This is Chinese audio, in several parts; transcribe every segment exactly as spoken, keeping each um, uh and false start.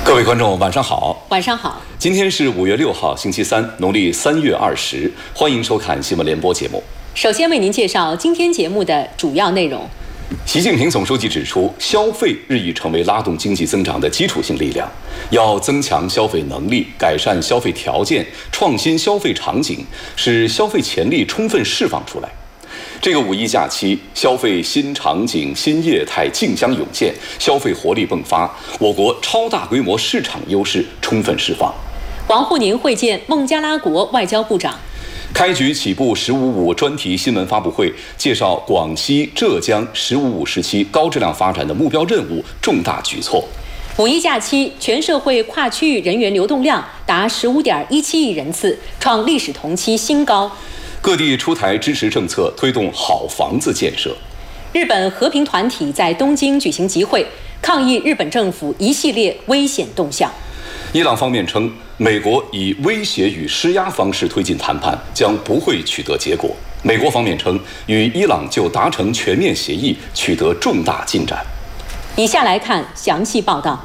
各位观众，晚上好。 晚上好。 今天是五月六号，星期三，农历三月二十。欢迎收看新闻联播节目。 首先为您介绍今天节目的主要内容。 习近平总书记指出，消费日益成为拉动经济增长的基础性力量，要增强消费能力，改善消费条件，创新消费场景，使消费潜力充分释放出来。这个五一假期，消费新场景、新业态竞相涌现，消费活力迸发，我国超大规模市场优势充分释放。 王沪宁会见孟加拉国外交部长。 开局起步“十五五”专题新闻发布会，介绍广西、浙江“十五五”时期高质量发展的目标任务、重大举措。 五一假期，全社会跨区域人员流动量达十五点一七亿人次，创历史同期新高。 各地出台支持政策，推动好房子建设。 日本和平团体在东京举行集会，抗议日本政府一系列危险动向。 伊朗方面称，美国以威胁与施压方式推进谈判，将不会取得结果。美国方面称，与伊朗就达成全面协议取得重大进展。 以下来看详细报道。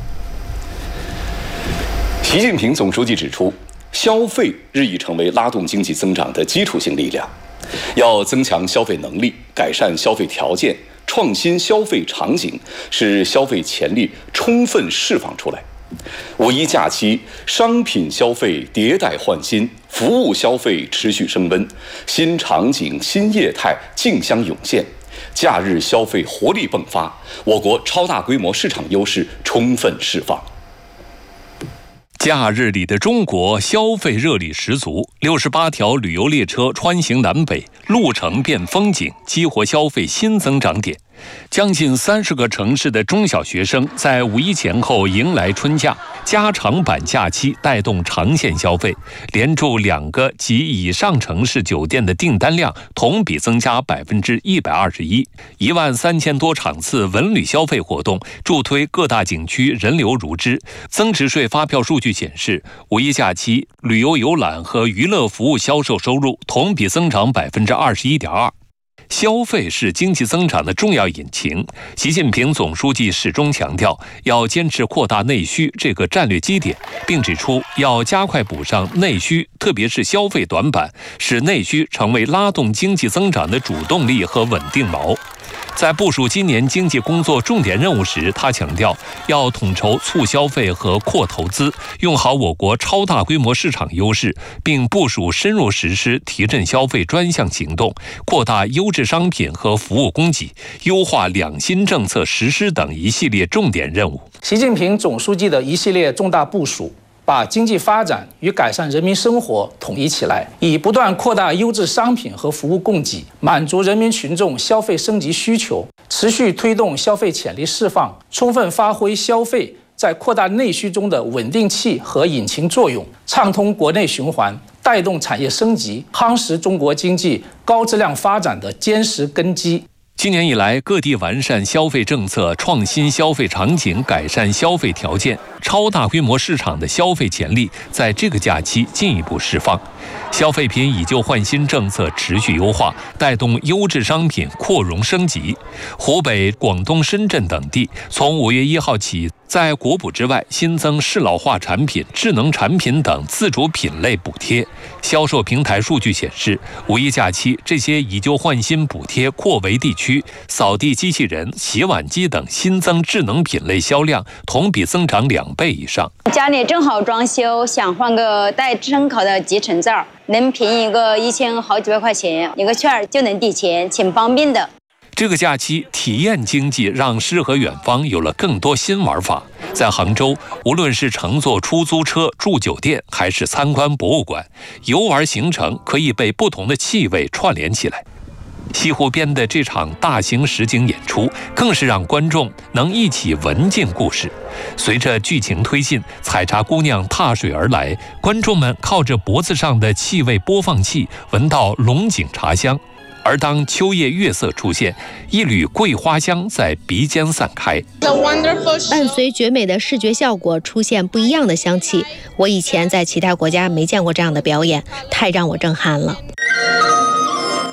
习近平总书记指出，消费日益成为拉动经济增长的基础性力量，要增强消费能力，改善消费条件，创新消费场景，使消费潜力充分释放出来。五一假期，商品消费迭代换新，服务消费持续升温，新场景、新业态竞相涌现，假日消费活力迸发，我国超大规模市场优势充分释放。 假日里的中国消费热力十足，六十八条旅游列车穿行南北，路程变风景，激活消费新增长点。将近三十个城市的中小学生在五一前后迎来春假，加长版假期带动长线消费，连住两个及以上城市酒店的订单量同比增加百分之一百二十一，一万三千多场次文旅消费活动助推各大景区人流如织。增值税发票数据显示，五一假期旅游游览和娱乐服务销售收入同比增长百分之二十一点二。消费是经济增长的重要引擎，习近平总书记始终强调要坚持扩大内需这个战略基点，并指出要加快补上内需，特别是消费短板，使内需成为拉动经济增长的主动力和稳定锚。在部署今年经济工作重点任务时，他强调要统筹促消费和扩投资，用好我国超大规模市场优势，并部署深入实施提振消费专项行动，扩大优质商品和服务供给，优化两新政策实施等一系列重点任务。 习近平总书记的一系列重大部署，把经济发展与改善人民生活统一起来，以不断扩大优质商品和服务供给，满足人民群众消费升级需求，持续推动消费潜力释放，充分发挥消费在扩大内需中的稳定器和引擎作用，畅通国内循环，带动产业升级，夯实中国经济高质量发展的坚实根基。 今年以来，各地完善消费政策，创新消费场景，改善消费条件，超大规模市场的消费潜力在这个假期进一步释放。消费品以旧换新政策持续优化，带动优质商品扩容升级。湖北、广东、深圳等地从五月一号起，在国补之外新增适老化产品、智能产品等自主品类补贴。销售平台数据显示，五一假期这些以旧换新补贴扩围地区，扫地机器人、洗碗机等新增智能品类销量同比增长两倍以上。 家里正好装修，想换个带智能考的集成灶，能便宜个一千好几百块钱，一个券就能抵钱，挺方便的。 这个假期体验经济让诗和远方有了更多新玩法。在杭州，无论是乘坐出租车、住酒店，还是参观博物馆，游玩行程可以被不同的气味串联起来。西湖边的这场大型实景演出，更是让观众能一起闻尽故事。随着剧情推进，采茶姑娘踏水而来，观众们靠着脖子上的气味播放器，闻到龙井茶香。而当秋叶月色出现，一缕桂花香在鼻尖散开， 伴随绝美的视觉效果，出现不一样的香气。我以前在其他国家没见过这样的表演，太让我震撼了。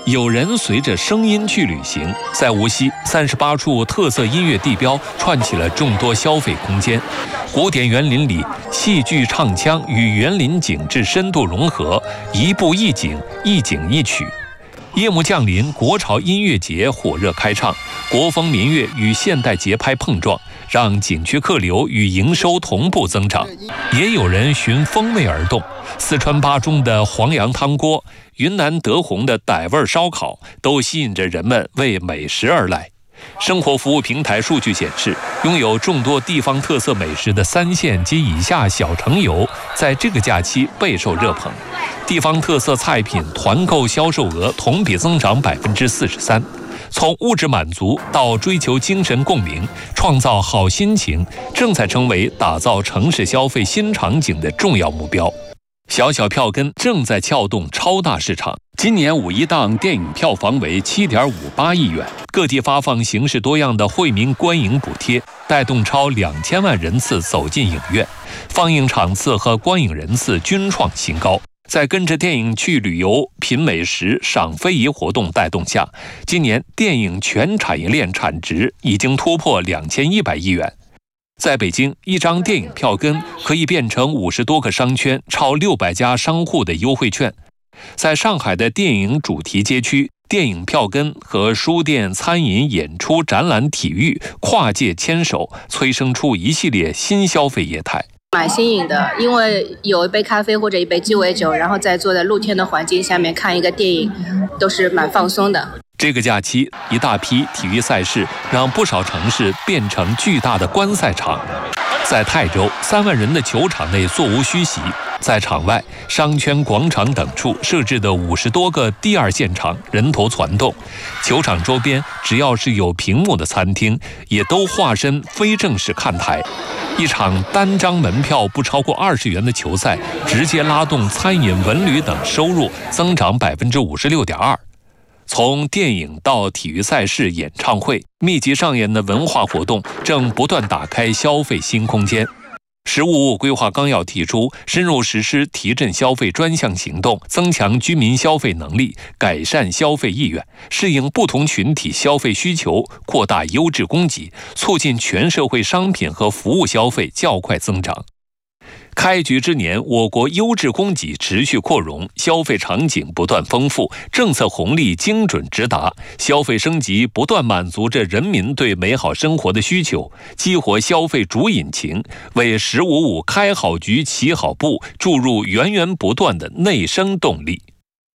有人随着声音去旅行，在无锡三十八处特色音乐地标串起了众多消费空间。古典园林里，戏剧唱腔与园林景致深度融合，一步一景，一景一曲。夜幕降临，国潮音乐节火热开唱，国风民乐与现代节拍碰撞，让景区客流与营收同步增长。也有人寻风味而动，四川巴中的黄羊汤锅，云南德宏的傣味烧烤，都吸引着人们为美食而来。生活服务平台数据显示，拥有众多地方特色美食的三线及以下小城游，在这个假期备受热捧。地方特色菜品团购销售额同比增长百分之四十三。从物质满足到追求精神共鸣，创造好心情，正在成为打造城市消费新场景的重要目标。小小票根正在撬动超大市场。今年五一档电影票房为 七点五八亿元，各地发放形式多样的惠民观影补贴，带动超两千万人次走进影院，放映场次和观影人次均创新高。在跟着电影去旅游、品美食、赏非遗活动带动下，今年电影全产业链产值已经突破两千一百亿元。在北京，一张电影票根可以变成五十多个商圈、超六百家商户的优惠券。在上海的电影主题街区，电影票根和书店、餐饮、演出、展览、体育跨界牵手，催生出一系列新消费业态。 蛮新颖的，因为有一杯咖啡或者一杯鸡尾酒，然后在坐在露天的环境下面看一个电影，都是蛮放松的。 这个假期，一大批体育赛事让不少城市变成巨大的观赛场。在泰州，三万人的球场内座无虚席，在场外、商圈、广场等处设置的五十多个第二现场人头攒动。球场周边只要是有屏幕的餐厅，也都化身非正式看台。一场单张门票不超过二十元的球赛，直接拉动餐饮、文旅等收入增长百分之五十六点二。从电影到体育赛事、演唱会，密集上演的文化活动正不断打开消费新空间。十五五规划纲要提出，深入实施提振消费专项行动，增强居民消费能力，改善消费意愿，适应不同群体消费需求，扩大优质供给，促进全社会商品和服务消费较快增长。开局之年，我国优质供给持续扩容，消费场景不断丰富，政策红利精准直达，消费升级不断满足着人民对美好生活的需求，激活消费主引擎，为“十五五”开好局、起好步注入源源不断的内生动力。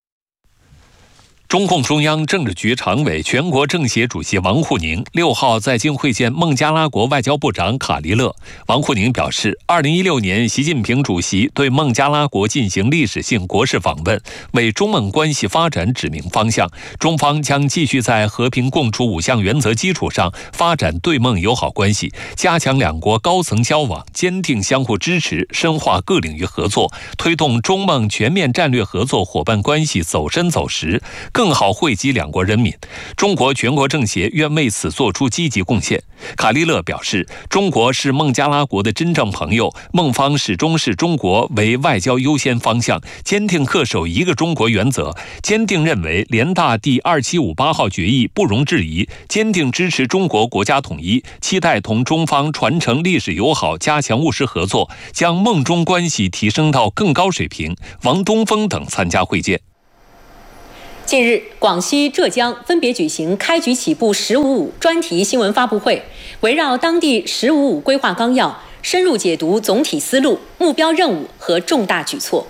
中共中央政治局常委、全国政协主席王沪宁六号在京会见孟加拉国外交部长卡利勒。王沪宁表示，二零一六年习近平主席对孟加拉国进行历史性国事访问，为中孟关系发展指明方向。中方将继续在和平共处五项原则基础上发展对孟友好关系，加强两国高层交往，坚定相互支持，深化各领域合作，推动中孟全面战略合作伙伴关系走深走实，更好惠及两国人民。中国全国政协愿为此做出积极贡献。卡利勒表示，中国是孟加拉国的真正朋友，孟方始终视中国为外交优先方向，坚定恪守一个中国原则，坚定认为联大第二七五八号决议不容置疑，坚定支持中国国家统一，期待同中方传承历史友好，加强务实合作，将孟中关系提升到更高水平。王东峰等参加会见。 近日，广西、浙江分别举行开局起步“十五五”专题新闻发布会，围绕当地“十五五”规划纲要，深入解读总体思路、目标任务和重大举措。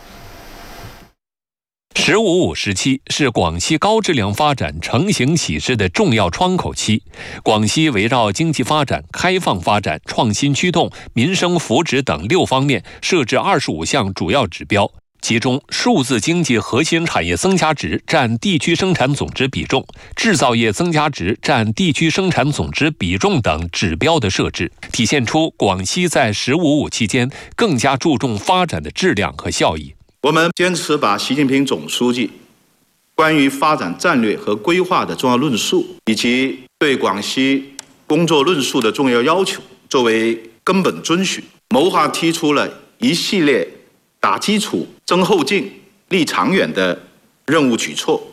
十五五时期是广西高质量发展成型启示的重要窗口期。广西围绕经济发展、开放发展、创新驱动、民生福祉等六方面设置二十五项主要指标。其中，数字经济核心产业增加值占地区生产总值比重、制造业增加值占地区生产总值比重等指标的设置，体现出广西在“十五五”期间更加注重发展的质量和效益。 我们坚持把习近平总书记关于发展战略和规划的重要论述，以及对广西工作论述的重要要求作为根本遵循，谋划提出了一系列打基础、增后劲、立长远的任务举措，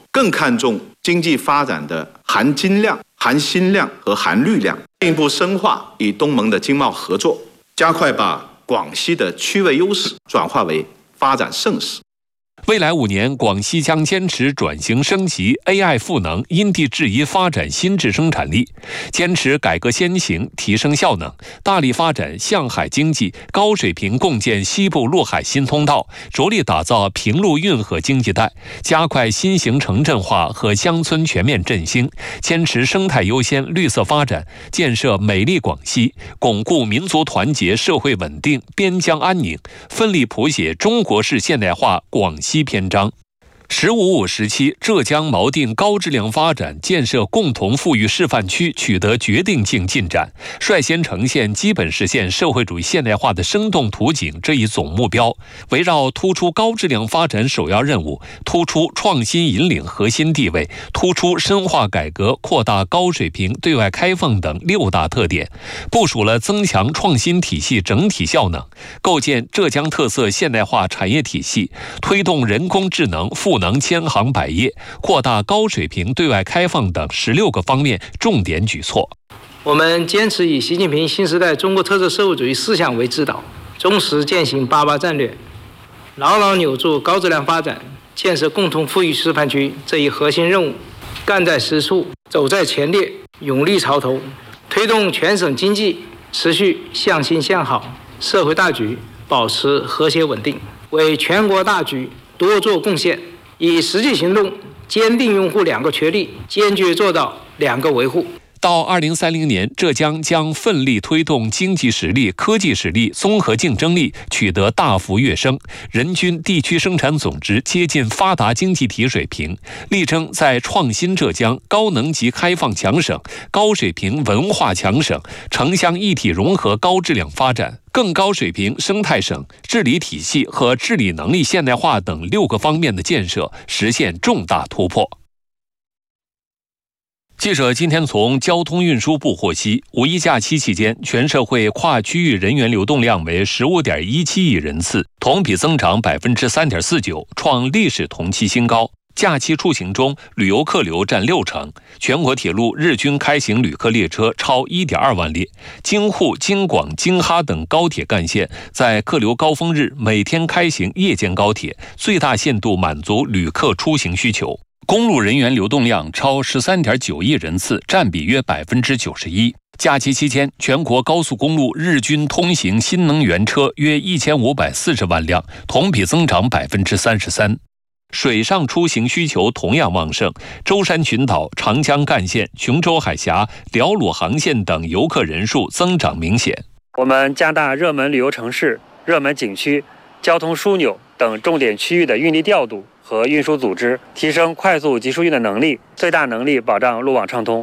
更看重经济发展的含金量、含新量和含绿量，进一步深化与东盟的经贸合作，加快把广西的区位优势转化为发展盛世。 未来五年，广西将坚持转型升级、A I 赋能、因地制宜发展新质生产力，坚持改革先行、提升效能，大力发展向海经济，高水平共建西部陆海新通道，着力打造平陆运河经济带，加快新型城镇化和乡村全面振兴，坚持生态优先、绿色发展，建设美丽广西，巩固民族团结、社会稳定、边疆安宁，奋力谱写中国式现代化广西篇章。十五五时期，浙江锚定高质量发展建设共同富裕示范区取得决定性进展，率先呈现基本实现社会主义现代化的生动图景这一总目标，围绕突出高质量发展首要任务，突出创新引领核心地位，突出深化改革、扩大高水平对外开放等六大特点，部署了增强创新体系整体效能，构建浙江特色现代化产业体系，推动人工智能赋能千行百业，扩大高水平对外开放等十六个方面重点举措。 我们坚持以习近平新时代中国特色社会主义思想为指导，忠实践行八八战略，牢牢扭住高质量发展、建设共同富裕示范区这一核心任务，干在实处，走在前列，勇立潮头，推动全省经济持续向新向好，社会大局保持和谐稳定，为全国大局多做贡献，以实际行动坚定拥护两个确立，坚决做到两个维护。 到二零三零年，浙江将奋力推动经济实力、科技实力、综合竞争力取得大幅跃升，人均地区生产总值接近发达经济体水平，力争在创新浙江、高能级开放强省、高水平文化强省、城乡一体融合高质量发展、更高水平生态省、治理体系和治理能力现代化等六个方面的建设实现重大突破。记者今天从交通运输部获悉，五一假期期间，全社会跨区域人员流动量为 十五点一七亿人次，同比增长 百分之三点四九， 创历史同期新高。假期出行中，旅游客流占六成，全国铁路日均开行旅客列车超 一点二万列，京沪、京广、京哈等高铁干线在客流高峰日每天开行夜间高铁，最大限度满足旅客出行需求。公路人员流动量超 十三点九亿人次，占比约 百分之九十一。假期期间，全国高速公路日均通行新能源车约一千五百四十万辆，同比增长 百分之三十三。水上出行需求同样旺盛，舟山群岛、长江干线、琼州海峡、辽鲁航线等游客人数增长明显。 我们加大热门旅游城市、热门景区、交通枢纽等重点区域的运力调度和运输组织，提升快速集疏运的能力，最大能力保障路网畅通。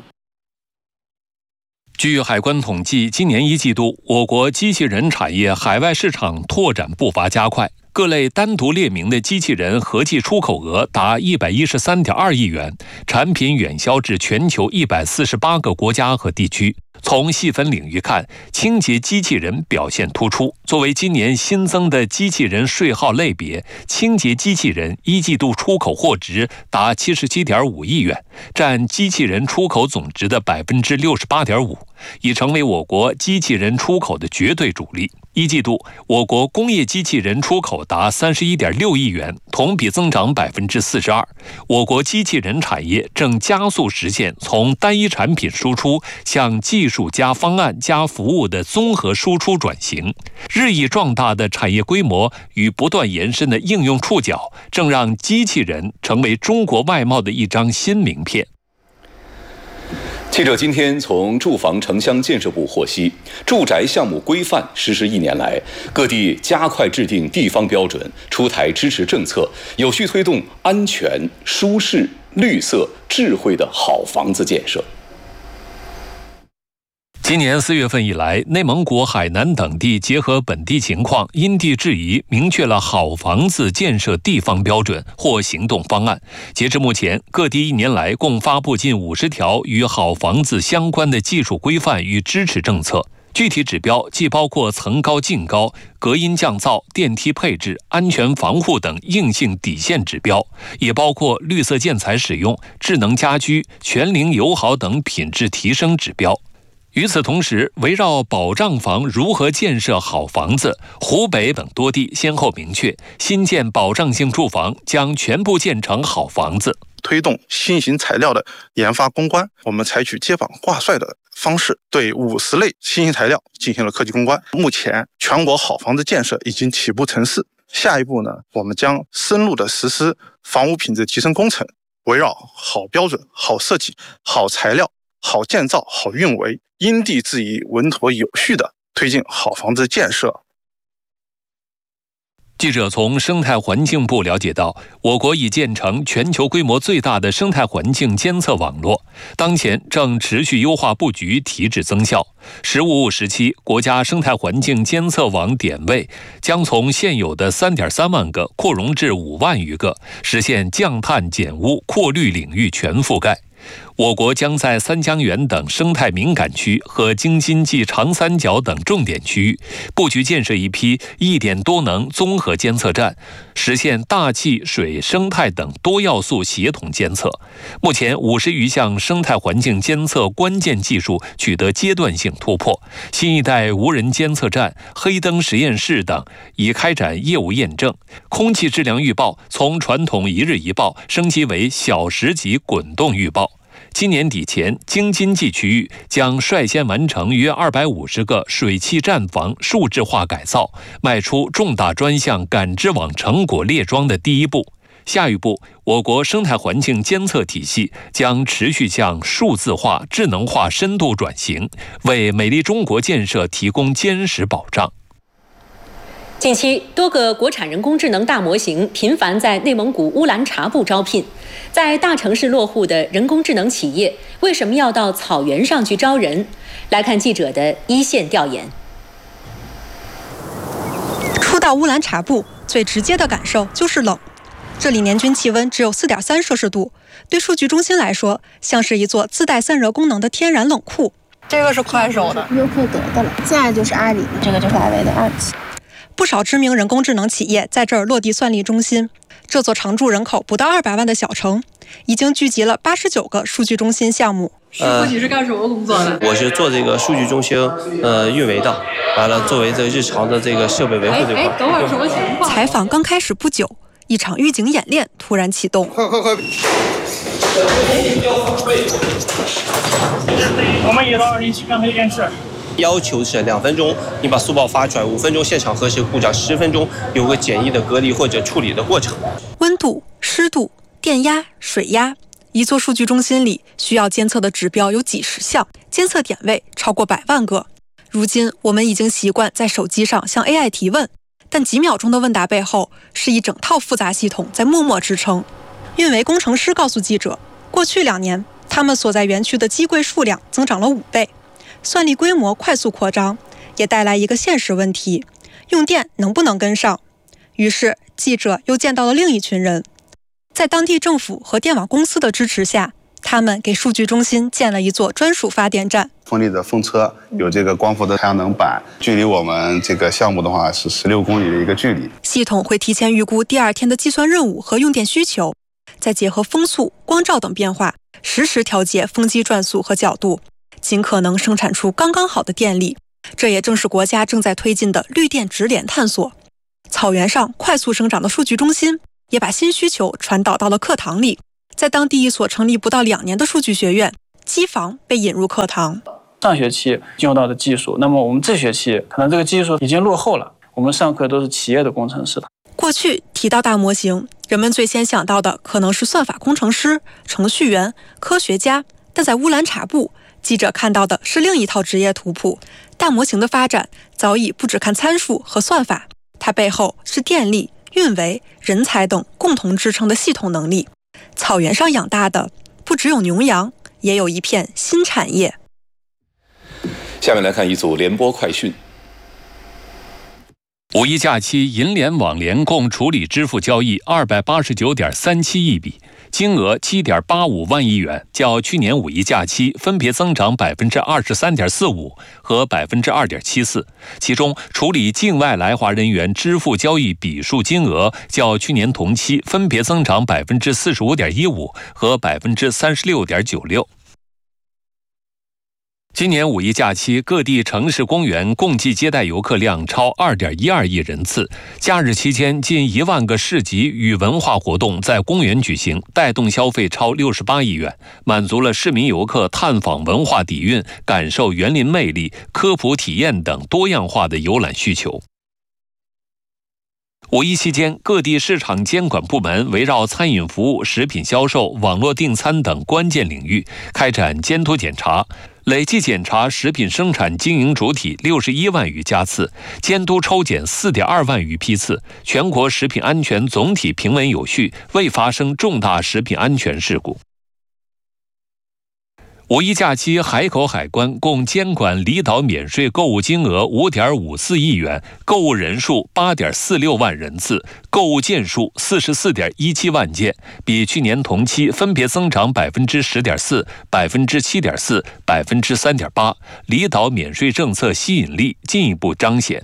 据海关统计，今年一季度，我国机器人产业海外市场拓展步伐加快，各类单独列明的机器人合计出口额达 一百一十三点二亿元，产品远销至全球一百四十八个国家和地区。从细分领域看，清洁机器人表现突出。作为今年新增的机器人税号类别，清洁机器人一季度出口货值达 七十七点五亿元，占机器人出口总值的 百分之六十八点五， 已成为我国机器人出口的绝对主力。一季度，我国工业机器人出口达 三十一点六亿元，同比增长 百分之四十二。我国机器人产业正加速实现从单一产品输出向技术加方案加服务的综合输出转型，日益壮大的产业规模与不断延伸的应用触角，正让机器人成为中国外贸的一张新名片。 记者今天从住房城乡建设部获悉，住宅项目规范实施一年来，各地加快制定地方标准，出台支持政策，有序推动安全、舒适、绿色、智慧的好房子建设。 今年四月份以来，内蒙古、海南等地结合本地情况，因地制宜明确了好房子建设地方标准或行动方案。截至目前，各地一年来共发布近五十条与好房子相关的技术规范与支持政策。 具体指标既包括层高净高、隔音降噪、电梯配置、安全防护等硬性底线指标，也包括绿色建材使用、智能家居、全龄友好等品质提升指标。与此同时，围绕保障房如何建设好房子，湖北等多地先后明确，新建保障性住房将全部建成好房子。 推动新型材料的研发攻关，我们采取接榜挂帅的方式，对五十类新型材料进行了科技攻关。目前，全国好房子建设已经起步成势。下一步呢，我们将深入的实施房屋品质提升工程，围绕好标准、好设计、好材料、好建造、好运维，因地制宜、稳妥有序地推进好房子建设。 记者从生态环境部了解到，我国已建成全球规模最大的生态环境监测网络，当前正持续优化布局，提质增效。“十五五”时期，国家生态环境监测网点位将从现有的 三点三万个扩容至五万余个，实现降碳减污、扩绿领域全覆盖。我国将在三江源等生态敏感区和京津冀长三角等重点区域布局建设一批一点多能综合监测站，实现大气、水、生态等多要素协同监测。目前五十余项生态环境监测关键技术取得阶段性突破，新一代无人监测站、黑灯实验室等已开展业务验证。空气质量预报从传统一日一报升级为小时级滚动预报。今年底前，京津冀区域将率先完成约二百五十个水汽站房数字化改造，迈出重大专项感知网成果列桩的第一步。下一步，我国生态环境监测体系将持续向数字化、智能化深度转型，为美丽中国建设提供坚实保障。 近期，多个国产人工智能大模型频繁在内蒙古乌兰察布招聘。在大城市落户的人工智能企业，为什么要到草原上去招人？来看记者的一线调研。 初到乌兰察布，最直接的感受就是冷。这里年均气温只有 四点三摄氏度，对数据中心来说，像是一座自带散热功能的天然冷库。 这个是快手的，优酷得的了。再就是阿里，这个就是华为的二期。 不少知名人工智能企业在这儿落地算力中心。这座常住人口不到二百万的小城，已经聚集了八十九个数据中心项目。 师傅，你是干什么工作的？ 我是做这个数据中心呃运维的，完了作为这日常的这个设备维护这块。 哎，等会儿什么情况？采访刚开始不久，一场预警演练突然启动。 快快快！ 我们一到二零七干黑电视。 要求是两分钟，你把速报发出来，五分钟现场核实故障，十分钟有个简易的隔离或者处理的过程。 温度、湿度、电压、水压，一座数据中心里需要监测的指标有几十项，监测点位超过百万个。如今我们已经习惯在手机上向 A I 提问，但几秒钟的问答背后是一整套复杂系统在默默支撑。运维工程师告诉记者，过去两年他们所在园区的机柜数量增长了五倍。算力规模快速扩张，也带来一个现实问题：用电能不能跟上？于是，记者又见到了另一群人，在当地政府和电网公司的支持下，他们给数据中心建了一座专属发电站。 风力的风车有这个光伏的太阳能板，距离我们这个项目的话是十六公里的一个距离。 系统会提前预估第二天的计算任务和用电需求，再结合风速、光照等变化，实时调节风机转速和角度，尽可能生产出刚刚好的电力。这也正是国家正在推进的绿电直连探索。草原上快速生长的数据中心也把新需求传导到了课堂里。在当地一所成立不到两年的数据学院，机房被引入课堂。 上学期用到的技术，那么我们这学期可能这个技术已经落后了，我们上课都是企业的工程师的。 过去提到大模型，人们最先想到的可能是算法工程师、程序员、科学家，但在乌兰察布，记者看到的是另一套职业图谱。大模型的发展早已不只看参数和算法，它背后是电力、运维、人才等共同支撑的系统能力。草原上养大的不只有牛羊，也有一片新产业。 下面来看一组联播快讯。 五一假期，银联、网联共处理支付交易二百八十九点三七亿笔，金额七点八五万亿元，较去年五一假期分别增长百分之二十三点四五和百分之二点七四。其中，处理境外来华人员支付交易笔数金额较去年同期分别增长百分之四十五点一五和百分之三十六点九六。今年五一假期，各地城市公园共计接待游客量超二点一二亿人次。假日期间，近一万个市集与文化活动在公园举行，带动消费超六十八亿元，满足了市民游客探访文化底蕴、感受园林魅力、科普体验等多样化的游览需求。五一期间，各地市场监管部门围绕餐饮服务、食品销售、网络订餐等关键领域开展监督检查，累计检查食品生产经营主体六十一万余家次，监督抽检四点二万余批次，全国食品安全总体平稳有序，未发生重大食品安全事故。五一假期，海口海关共监管离岛免税购物金额五点五四亿元，购物人数八点四六万人次，购物件数四十四点一七万件，比去年同期分别增长百分之十点四、百分之七点四、百分之三点八。离岛免税政策吸引力进一步彰显。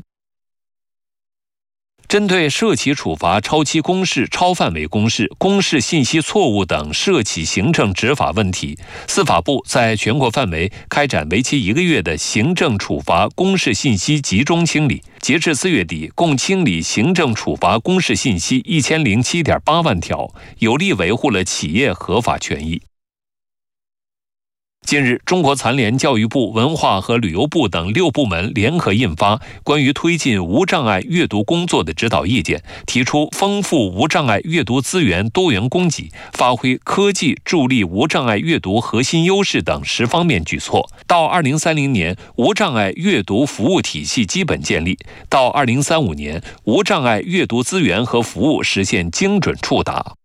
针对涉企处罚超期公示、超范围公示、公示信息错误等涉企行政执法问题，司法部在全国范围开展为期一个月的行政处罚公示信息集中清理。截至四月底，共清理行政处罚公示信息一千零七点八万条，有力维护了企业合法权益。近日，中国残联、教育部、文化和旅游部等六部门联合印发关于推进无障碍阅读工作的指导意见，提出丰富无障碍阅读资源多元供给，发挥科技助力无障碍阅读核心优势等十方面举措。到二零三零年，无障碍阅读服务体系基本建立；到二零三五年，无障碍阅读资源和服务实现精准触达。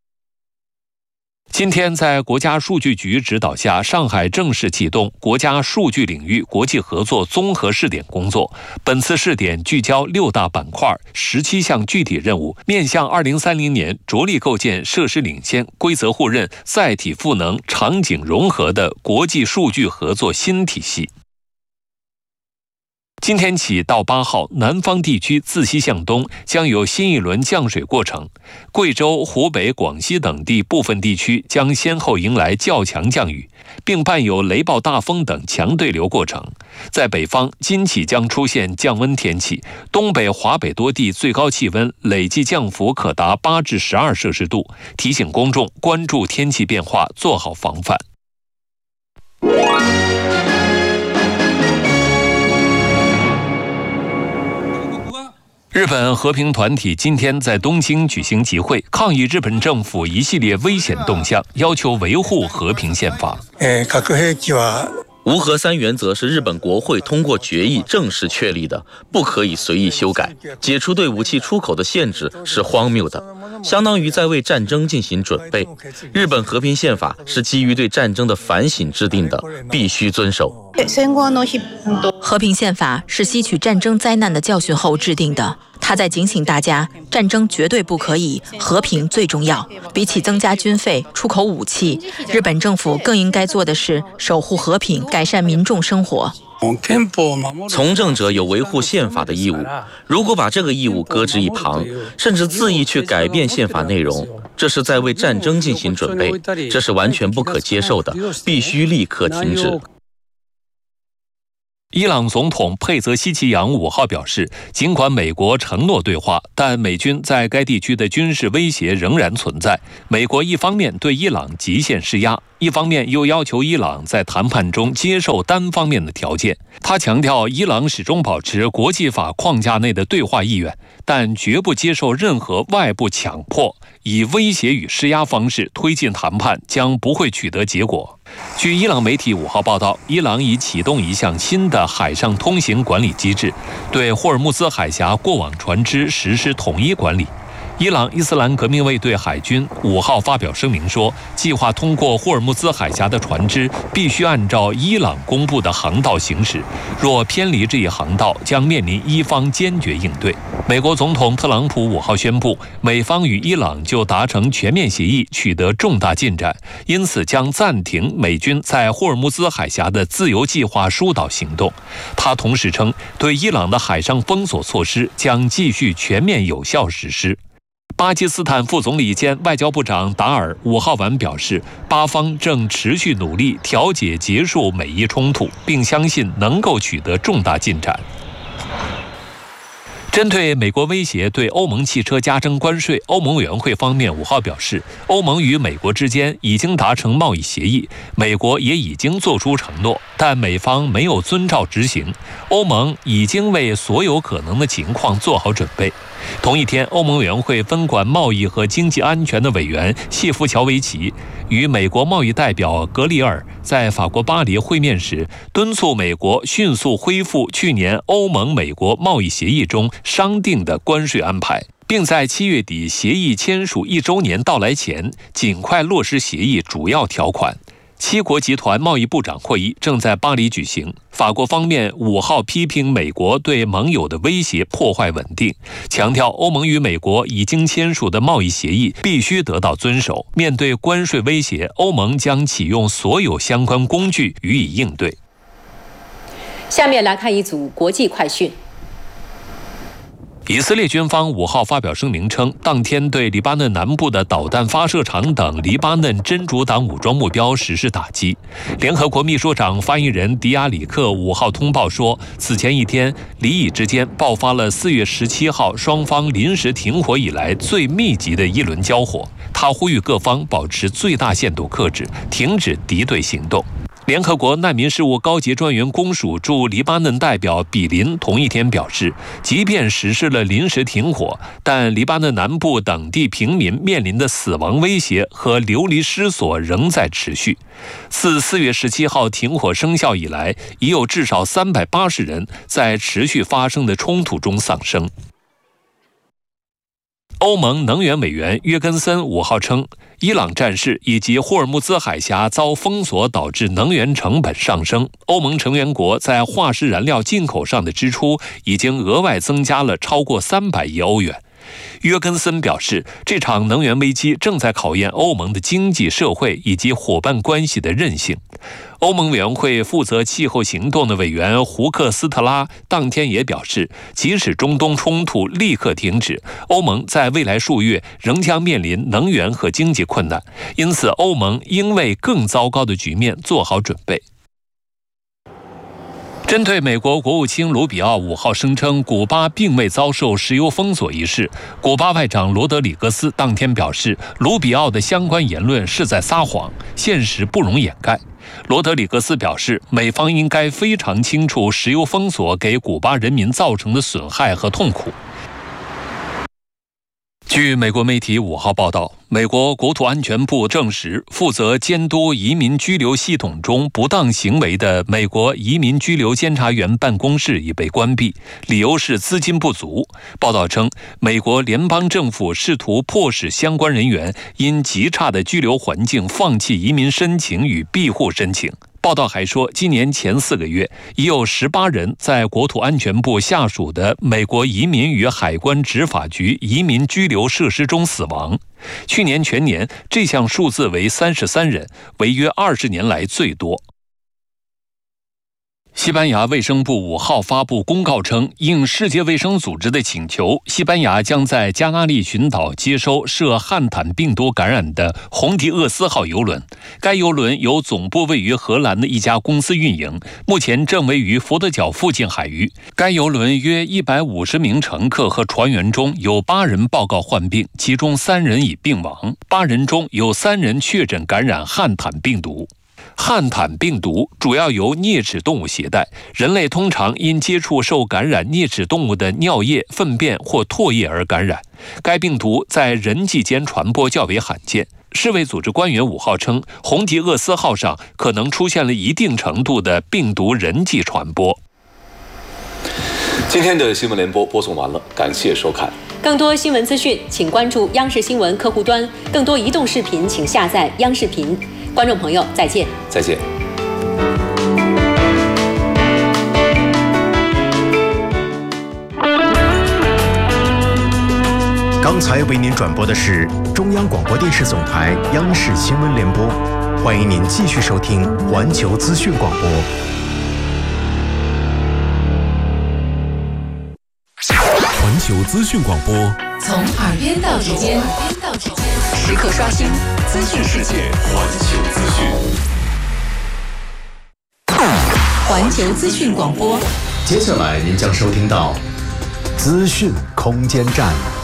今天，在国家数据局指导下，上海正式启动国家数据领域国际合作综合试点工作。本次试点聚焦六大板块、十七项具体任务，面向二零三零年，着力构建设施领先、规则互认、载体赋能、场景融合的国际数据合作新体系。今天起到八号，南方地区自西向东将有新一轮降水过程，贵州、湖北、广西等地部分地区将先后迎来较强降雨，并伴有雷暴大风等强对流过程。在北方，今起将出现降温天气，东北、华北多地最高气温累计降幅可达八至十二摄氏度，提醒公众关注天气变化，做好防范。日本和平团体今天在东京举行集会，抗议日本政府一系列危险动向，要求维护和平宪法。 无核三原则是日本国会通过决议正式确立的，不可以随意修改。解除对武器出口的限制是荒谬的，相当于在为战争进行准备。日本和平宪法是基于对战争的反省制定的，必须遵守。 和平宪法是吸取战争灾难的教训后制定的，他在警醒大家，战争绝对不可以，和平最重要。比起增加军费、出口武器，日本政府更应该做的是守护和平，改善民众生活。 从政者有维护宪法的义务，如果把这个义务搁置一旁，甚至恣意去改变宪法内容，这是在为战争进行准备，这是完全不可接受的，必须立刻停止。 伊朗总统佩泽希奇扬五号表示，尽管美国承诺对话，但美军在该地区的军事威胁仍然存在。美国一方面对伊朗极限施压，一方面又要求伊朗在谈判中接受单方面的条件。他强调，伊朗始终保持国际法框架内的对话意愿，但绝不接受任何外部强迫，以威胁与施压方式推进谈判将不会取得结果。据伊朗媒体五号报道，伊朗已启动一项新的海上通行管理机制，对霍尔木兹海峡过往船只实施统一管理。伊朗伊斯兰革命卫队海军五号发表声明说，计划通过霍尔木兹海峡的船只必须按照伊朗公布的航道行驶，若偏离这一航道，将面临伊方坚决应对。 美国总统特朗普五号宣布，美方与伊朗就达成全面协议取得重大进展，因此将暂停美军在霍尔木兹海峡的自由计划疏导行动。他同时称，对伊朗的海上封锁措施将继续全面有效实施。巴基斯坦副总理兼外交部长达尔五号晚表示，巴方正持续努力调解结束美伊冲突，并相信能够取得重大进展。针对美国威胁对欧盟汽车加征关税，欧盟委员会方面五号表示，欧盟与美国之间已经达成贸易协议，美国也已经做出承诺，但美方没有遵照执行。欧盟已经为所有可能的情况做好准备。同一天，欧盟委员会分管贸易和经济安全的委员谢夫乔维奇与美国贸易代表格里尔在法国巴黎会面时，敦促美国迅速恢复去年欧盟美国贸易协议中商定的关税安排，并在七月底协议签署一周年到来前尽快落实协议主要条款。七国集团贸易部长会议正在巴黎举行。法国方面五号批评美国对盟友的威胁破坏稳定，强调欧盟与美国已经签署的贸易协议必须得到遵守。面对关税威胁，欧盟将启用所有相关工具予以应对。 下面来看一组国际快讯。 以色列军方五号发表声明称，当天对黎巴嫩南部的导弹发射场等黎巴嫩真主党武装目标实施打击。联合国秘书长发言人迪亚里克五号通报说，此前一天黎以之间爆发了四月十七号双方临时停火以来最密集的一轮交火。他呼吁各方保持最大限度克制，停止敌对行动。联合国难民事务高级专员公署驻黎巴嫩代表比林同一天表示，即便实施了临时停火，但黎巴嫩南部等地平民面临的死亡威胁和流离失所仍在持续。自四月十七号停火生效以来，已有至少三百八十人在持续发生的冲突中丧生。欧盟能源委员约根森五号称，伊朗战事以及霍尔木兹海峡遭封锁导致能源成本上升，欧盟成员国在化石燃料进口上的支出已经额外增加了超过三百亿欧元。约根森表示，这场能源危机正在考验欧盟的经济社会以及伙伴关系的韧性。欧盟委员会负责气候行动的委员胡克斯特拉当天也表示，即使中东冲突立刻停止，欧盟在未来数月仍将面临能源和经济困难，因此欧盟应为更糟糕的局面做好准备。针对美国国务卿卢比奥五号声称古巴并未遭受石油封锁一事，古巴外长罗德里格斯当天表示，卢比奥的相关言论是在撒谎，现实不容掩盖。罗德里格斯表示，美方应该非常清楚石油封锁给古巴人民造成的损害和痛苦。据美国媒体五号报道，美国国土安全部证实，负责监督移民居留系统中不当行为的美国移民居留监察员办公室已被关闭，理由是资金不足。报道称，美国联邦政府试图迫使相关人员因极差的居留环境放弃移民申请与庇护申请。报道还说，今年前四个月，已有十八人在国土安全部下属的美国移民与海关执法局移民居留设施中死亡。去年全年这项数字为三十三人，为约二十年来最多。西班牙卫生部五号发布公告称，应世界卫生组织的请求，西班牙将在加那利群岛接收涉汉坦病毒感染的红迪厄斯号邮轮。该邮轮由总部位于荷兰的一家公司运营，目前正位于佛得角附近海域。该邮轮约一百五十名乘客和船员中有八人报告患病，其中三人已病亡，八人中有三人确诊感染汉坦病毒。汉坦病毒主要由啮齿动物携带，人类通常因接触受感染啮齿动物的尿液、粪便或唾液而感染。该病毒在人际间传播较为罕见。世卫组织官员五号称，红迪厄斯号上可能出现了一定程度的病毒人际传播。 今天的新闻联播播送完了，感谢收看。 更多新闻资讯，请关注央视新闻客户端。更多移动视频，请下载央视频。观众朋友，再见。 再见。 刚才为您转播的是中央广播电视总台央视新闻联播，欢迎您继续收听环球资讯广播。 环球资讯广播， 从耳边到指尖，时刻刷新资讯世界。 环球资讯， 环球资讯广播。 接下来您将收听到资讯空间站。